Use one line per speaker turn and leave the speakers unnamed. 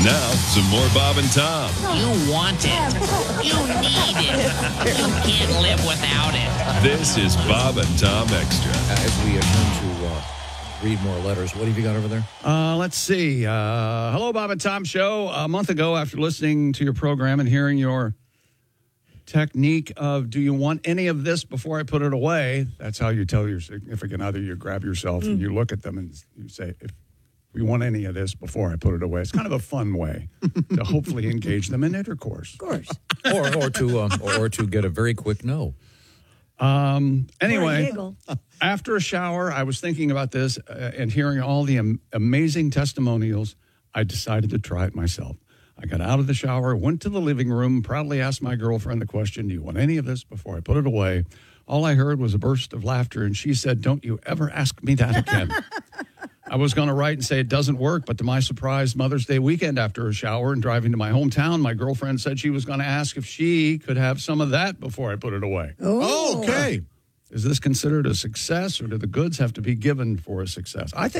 Now, some more Bob and Tom.
You want it. You need it. You can't live without it.
This is Bob and Tom Extra.
As we turn to read more letters, what have you got over there?
Let's see. Hello, Bob and Tom Show. A month ago, after listening to your program and hearing your technique of, do you want any of this before I put it away? That's how you tell your significant other. You grab yourself and you look at them and you say, if we want any of this before I put it away. It's kind of a fun way to hopefully engage them in intercourse.
Of course.
or to get a very quick no.
Anyway, after a shower, I was thinking about this and hearing all the amazing testimonials. I decided to try it myself. I got out of the shower, went to the living room, proudly asked my girlfriend the question, do you want any of this before I put it away? All I heard was a burst of laughter, and she said, don't you ever ask me that again. I was going to write and say it doesn't work, but to my surprise, Mother's Day weekend after a shower and driving to my hometown, my girlfriend said she was going to ask if she could have some of that before I put it away.
Oh,
okay. Is this considered a success, or do the goods have to be given for a success? I think